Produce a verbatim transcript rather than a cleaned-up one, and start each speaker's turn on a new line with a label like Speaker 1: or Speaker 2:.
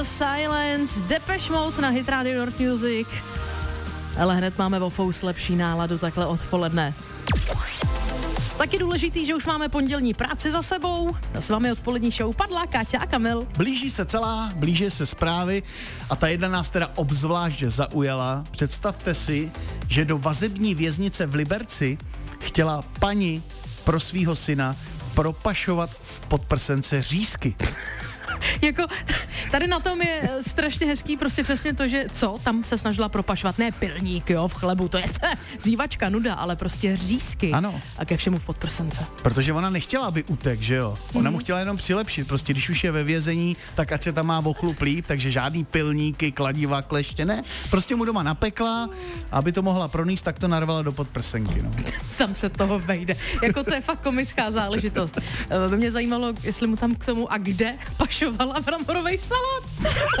Speaker 1: Silence, Depeche Mode na Hit Radio North Music. Ale hned máme o fous lepší náladu takhle odpoledne. Taky důležitý, že už máme pondělní práci za sebou. S vámi odpolední show Padla, Káťa a Kamil.
Speaker 2: Blíží se celá, blíží se zprávy a ta jedna nás teda obzvlášť zaujala. Představte si, že do vazební věznice v Liberci chtěla paní pro svýho syna propašovat v podprsence řízky.
Speaker 1: Jako, tady na tom je strašně hezký prostě přesně to, že co, tam se snažila propašovat, ne pilník, jo, v chlebu, to je zívačka, nuda, ale prostě řízky.
Speaker 2: Ano.
Speaker 1: A ke všemu v podprsence.
Speaker 2: Protože ona nechtěla, aby utek, že jo? Ona mm. mu chtěla jenom přilepšit, prostě když už je ve vězení, tak ať se tam má ochlup líp, takže žádný pilníky, kladiva, kleště, ne. Prostě mu doma napekla, aby to mohla pronést, tak to narvala do podprsenky, no.
Speaker 1: Sam se toho vejde. Jako to je fakt komická záležitost. Mě zajímalo, jestli mu tam k tomu a kde pašovala bramborovej salát.